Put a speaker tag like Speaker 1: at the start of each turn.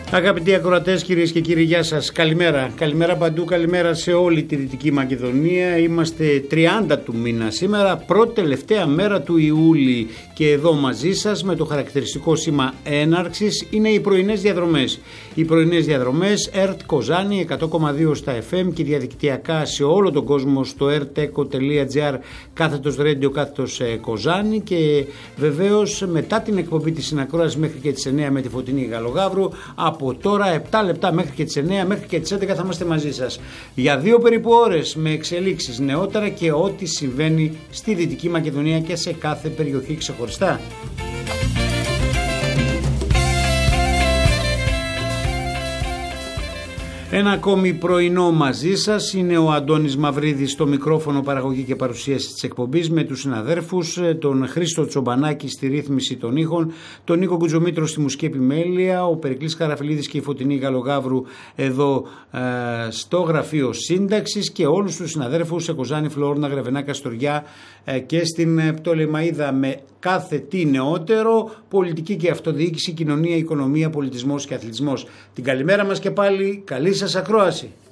Speaker 1: Αγαπητοί ακροατές, κυρίες και κύριοι, γεια σας. Καλημέρα. Καλημέρα παντού, καλημέρα σε όλη τη Δυτική Μακεδονία. Είμαστε 30 του μήνα σήμερα, πρώτη τελευταία μέρα του Ιούλη. Και εδώ μαζί σας με το χαρακτηριστικό σήμα έναρξης είναι οι πρωινές διαδρομές. Οι πρωινές διαδρομές ΕΡΤ Κοζάνη 100,2 στα FM και διαδικτυακά σε όλο τον κόσμο στο erteco.gr /radio Κοζάνη. Και βεβαίως μετά την εκπομπή της συνακρόασης μέχρι και τις 9 με τη Φωτεινή Γαλογαύρου, από τώρα 7 λεπτά μέχρι και τις 9 μέχρι και τις 11 θα είμαστε μαζί σας για 2 περίπου ώρες με εξελίξεις, νεότερα και ό,τι συμβαίνει στη Δυτική Μακεδονία και σε κάθε περιοχή ξεχωριστά. Ένα ακόμη πρωινό μαζί σας, είναι ο Αντώνης Μαυρίδης στο μικρόφωνο, παραγωγή και παρουσίαση της εκπομπής, με τους συναδέρφους, τον Χρήστο Τσομπανάκη στη ρύθμιση των ήχων, τον Νίκο Κουτζομήτρο στη μουσική επιμέλεια, ο Περικλής Χαραφιλίδης και η Φωτεινή Γαλογαύρου εδώ στο γραφείο σύνταξης, και όλους τους συναδέρφους σε Κοζάνη, Φλόρνα, Γρεβενά, Καστοριά και στην Πτολεμαΐδα, με κάθε τι νεότερο, πολιτική και αυτοδιοίκηση, κοινωνία, οικονομία, πολιτισμός και αθλητισμός. Την καλημέρα μας και πάλι, καλή σας ακρόαση.